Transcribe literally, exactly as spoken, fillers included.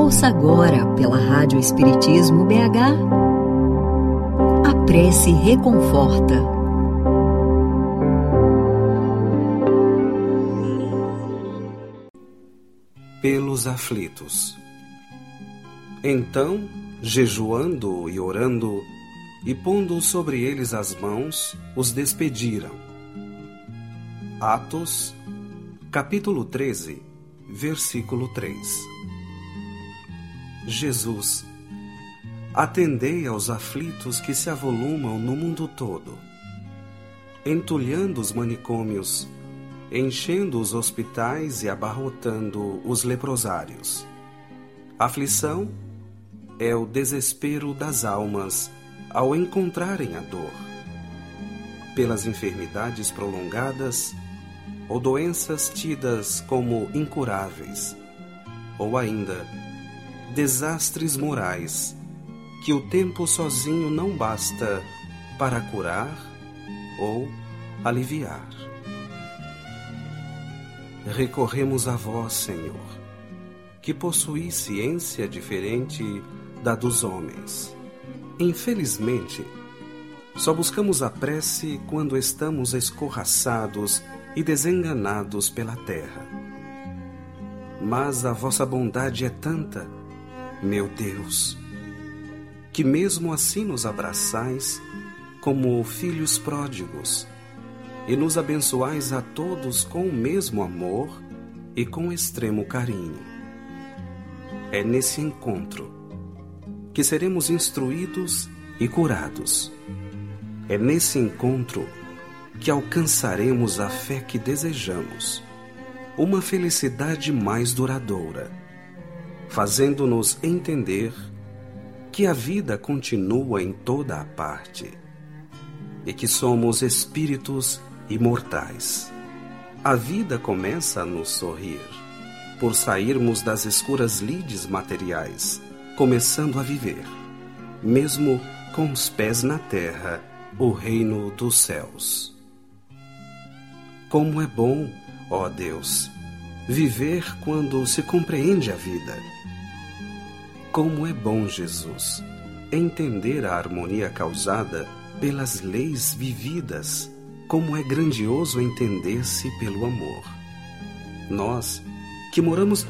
Ouça agora, pela Rádio Espiritismo B H, a prece reconforta. Pelos aflitos. Então, jejuando e orando, e pondo sobre eles as mãos, os despediram. Atos, capítulo treze, versículo três. Jesus, atendei aos aflitos que se avolumam no mundo todo, entulhando os manicômios, enchendo os hospitais e abarrotando os leprosários. Aflição é o desespero das almas ao encontrarem a dor, pelas enfermidades prolongadas ou doenças tidas como incuráveis, ou ainda desastres morais que o tempo sozinho não basta para curar ou aliviar. Recorremos a vós, Senhor, que possuís ciência diferente da dos homens. Infelizmente, só buscamos a prece quando estamos escorraçados e desenganados pela terra. Mas a vossa bondade é tanta, meu Deus, que mesmo assim nos abraçais como filhos pródigos e nos abençoais a todos com o mesmo amor e com extremo carinho. É nesse encontro que seremos instruídos e curados. É nesse encontro que alcançaremos a fé que desejamos, uma felicidade mais duradoura, fazendo-nos entender que a vida continua em toda a parte e que somos espíritos imortais. A vida começa a nos sorrir, por sairmos das escuras lides materiais, começando a viver, mesmo com os pés na terra, o reino dos céus. Como é bom, ó Deus, viver quando se compreende a vida. Como é bom, Jesus, entender a harmonia causada pelas leis vividas. Como é grandioso entender-se pelo amor. Nós, que moramos